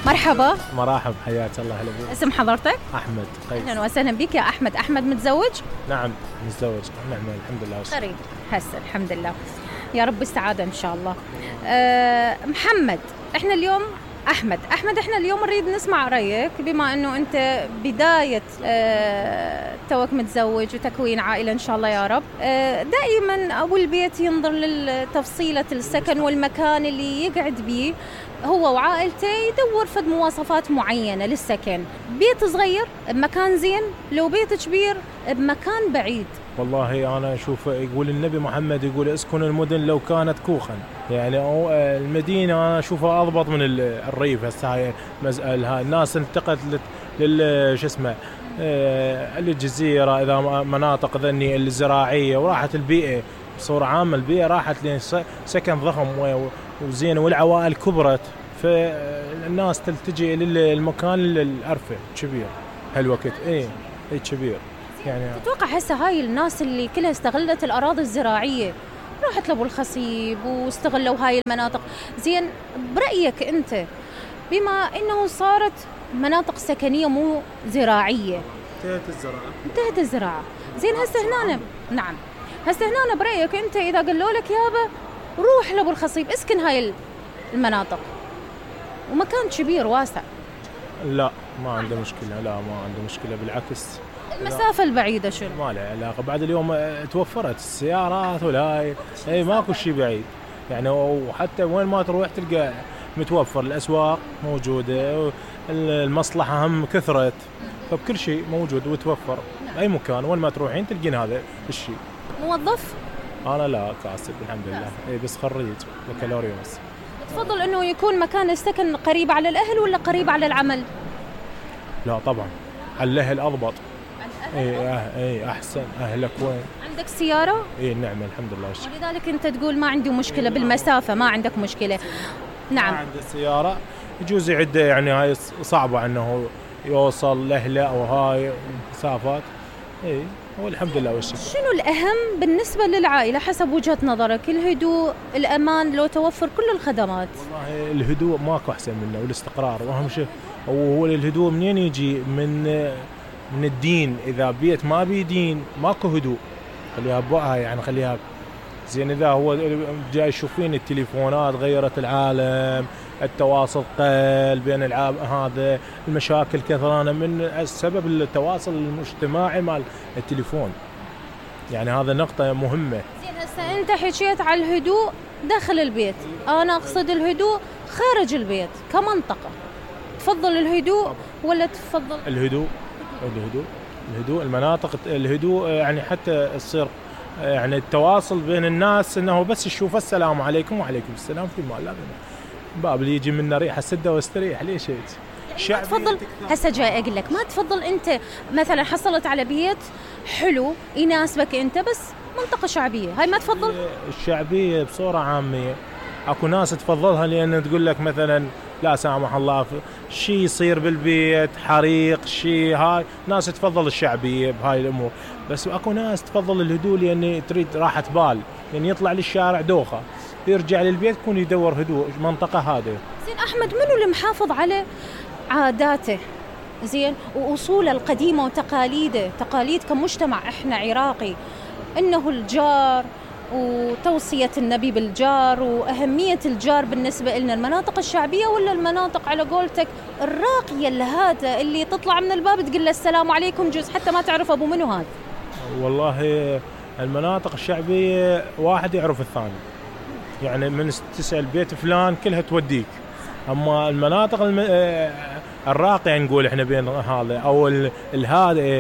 مرحبا. مرحب، حياك الله. هلا بك. اسم حضرتك؟ أحمد قيس. أهلا وسهلا بك يا أحمد. أحمد متزوج؟ نعم متزوج. نعم الحمد لله. قريب هسه الحمد لله، يا رب السعادة إن شاء الله. محمد، إحنا اليوم أحمد إحنا اليوم نريد نسمع رأيك، بما أنه أنت بداية توك متزوج وتكوين عائلة إن شاء الله يا رب. دائما أبو البيت ينظر لتفصيلة السكن والمكان اللي يقعد به هو وعائلته، يدور فد مواصفات معينة للسكن. بيت صغير بمكان زين، لو بيت كبير بمكان بعيد. والله أنا أشوف يقول النبي محمد يقول اسكن المدن لو كانت كوخا، يعني المدينة أنا أشوفها أضبط من الريف. هسه هاي مسألة، الناس انتقلت شو اسمه الجزيرة، إذا مناطق ذني الزراعية، وراحت البيئة بصورة عامة. البيئة راحت لين سكن ضخم وزين، والعوائل كبرت، فالناس تلتجئ للمكان الأرفع كبير هالوقت. إيه كبير. يعني تتوقع هسه هاي الناس اللي كلها استغلت الأراضي الزراعية، راحت لأبو الخصيب واستغلوا هاي المناطق، زين برأيك أنت بما أنه صارت مناطق سكنية مو زراعية، انتهت الزراعة، زين هسه هنا نعم هسه هنا برأيك أنت إذا قالوا لك يابا روح لأبو الخصيب اسكن هاي المناطق ومكان كبير واسع، لا ما عنده مشكلة. لا ما عنده مشكلة، بالعكس. المسافة البعيدة شنو؟ ما له علاقة، بعد اليوم توفرت السيارات ولا اي ماكو شيء بعيد يعني، وحتى وين ما تروح تلقى متوفر، الأسواق موجودة، المصلحة هم كثرت، فبكل شيء موجود وتوفر. أي مكان وين ما تروحين تلقين هذا الشيء. موظف؟ أنا لا كاسب الحمد لله. اي بس خريج بكالوريوس. تفضل انه يكون مكان السكن قريب على الاهل ولا قريب على العمل؟ لا طبعا على الاهل اضبط. اي احسن. اهلك وين؟ عندك سياره؟ اي نعم الحمد لله. ولذلك انت تقول ما عندي مشكله بالمسافه، ما عندك مشكله. نعم ما عنده سياره، يجوز يعده، يعني هاي صعبه انه يوصل لاهله او هاي مسافات. اي والحمد لله والشكر. شنو الاهم بالنسبه للعائله حسب وجهه نظرك؟ الهدوء، الامان، لو توفر كل الخدمات؟ والله الهدوء ماكو احسن منه، والاستقرار، واهم شيء هو الهدوء. منين يجي؟ من الدين. اذا بيت ما بيدين ماكو هدوء، خليها بوقها يعني، خليها زين. اذا هو جاي يشوفين التليفونات غيرت العالم، التواصل قل بين هذا، المشاكل كثرانه من سبب التواصل المجتمعي مال التليفون، يعني هذا نقطة مهمة. زين هسه انت حكيت على الهدوء داخل البيت، انا اقصد الهدوء خارج البيت كمنطقة. تفضل الهدوء ولا تفضل الهدوء المناطق الهدوء، يعني حتى تصير يعني التواصل بين الناس، انه بس يشوف السلام عليكم وعليكم السلام في مال، لا باب اللي يجي منه ريحه سده واستريح. ليش هيك؟ يعني تفضل هسه جاي اقول لك، ما تفضل انت مثلا حصلت على بيت حلو يناسبك انت بس منطقه شعبيه، هاي ما تفضل؟ الشعبيه بصوره عامه اكو ناس تفضلها، لان تقول لك مثلا لا سامح الله شيء يصير بالبيت، حريق شيء، هاي ناس تفضل الشعبيه بهاي الامور. بس اكو ناس تفضل الهدوء، لان تريد راحه بال، يعني يطلع للشارع دوخه، يرجع للبيت يكون يدور هدوء منطقه هذه. زين احمد، منو اللي محافظ على عاداته زين واصوله القديمه وتقاليده؟ تقاليد كمجتمع احنا عراقي، انه الجار وتوصية النبي بالجار وأهمية الجار بالنسبة لنا، المناطق الشعبية ولا المناطق على قولتك الراقية اللي هذا اللي تطلع من الباب تقول له السلام عليكم، جوز حتى ما تعرف أبو منو هذا؟ والله المناطق الشعبية واحد يعرف الثاني، يعني من تسأل بيت فلان كلها توديك. أما المناطق الراقية نقول إحنا بين هذا أو الهادئة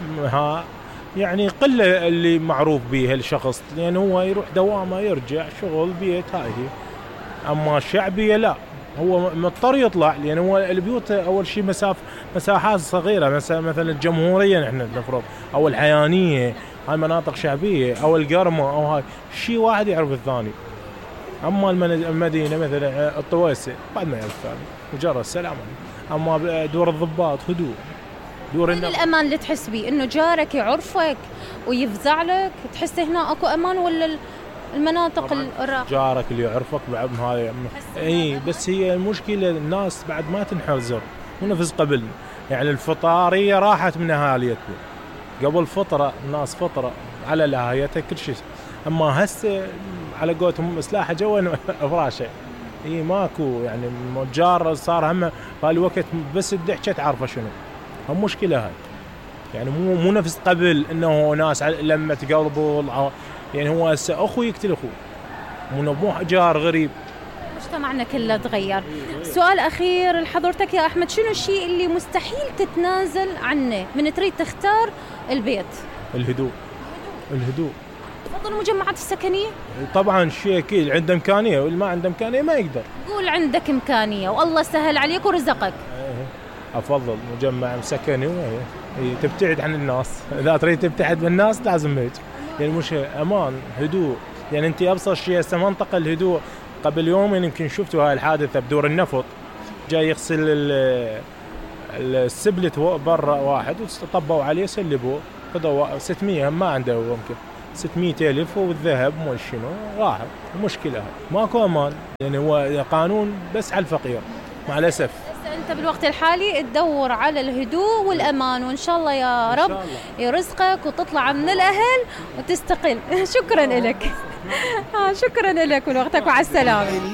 يعني قلة اللي معروف به الشخص، لأن هو يروح دوامه يرجع شغل بيت هاي. أما الشعبية لا، هو مضطر يطلع، لأن هو البيوت أول شيء مساحات صغيرة، مثلا الجمهورية نحن نفرض، أو الحيانية، هاي مناطق شعبية، أو القرمة، أو هاي شيء واحد يعرف الثاني. أما المدينة مثلا الطويسة بعد ما يعرف الثاني، مجرد السلام. أما دور الضباط هدوء، دور الأمان اللي تحس بيه إنه جارك يعرفك ويفزع لك، تحس هنا أكو أمان ولا المناطق الراقية. جارك اللي يعرفك بعد هذا اي، بس هي المشكله الناس بعد ما تنحرزر ونفس قبل. يعني الفطاريه راحت من اهاليتنا قبل فتره، الناس فتره على لاهيتها كل شيء، اما هسه على قولتهم سلاحه جوا فراشه. اي ماكو يعني الجار صار هم بهالوقت بس تحكي تعرفه شنو المشكله هاي. يعني مو نفس قبل انه ناس لما تقلبوا، يعني هو هسه اخو يقتل اخوه، مو جار غريب. مجتمعنا كله تغير. سؤال اخير لحضرتك يا احمد، شنو الشيء اللي مستحيل تتنازل عنه من تريد تختار البيت؟ الهدوء. تفضل المجمعات السكنيه؟ طبعا شيء اكيد عنده امكانيه، واللي ما عنده امكانيه ما يقدر. قول عندك امكانيه والله سهل عليك ورزقك. افضل مجمع سكني تبتعد عن الناس. اذا تريد تبتعد من الناس لازم هيك، يعني مش امان هدوء. يعني انت ابسط شيء هسه منطقه الهدوء. قبل يومين يمكن شفتوا هاي الحادثه بدور النفط، جاي يغسل السبلت برا واحد وطبوا عليه سلبوه، خذوا 600 ما عنده هو يمكن 600,000 والذهب مو شنو راح. المشكله ماكو امان، يعني هو قانون بس على الفقير مع الاسف. انت بالوقت الحالي تدور على الهدوء والامان، وان شاء الله يا رب يرزقك وتطلع من الاهل وتستقل. شكرا لك. شكرا لك ولوقتك وعلى السلامه.